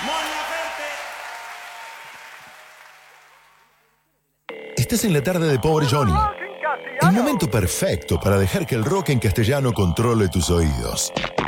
Estás en la tarde de Pobre Johnny. El momento perfecto para dejar que el rock en castellano controle tus oídos.